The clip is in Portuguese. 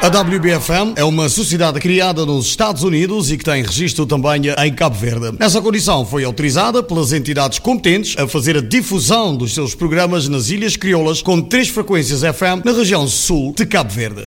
WBFM é uma sociedade criada nos Estados Unidos e que tem registro também em Cabo Verde. Nessa condição, foi autorizada pelas entidades competentes a fazer a difusão dos seus programas nas Ilhas Crioulas com 3 frequências FM na região sul de Cabo Verde.